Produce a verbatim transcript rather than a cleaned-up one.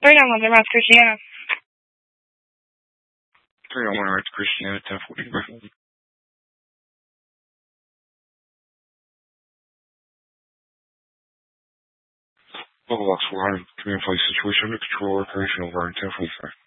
Right on, Mother Mouth, Christiana. three oh one, right to Christiana, ten forty. Local Box four hundred, command place situation under control, operation over in ten forty-five.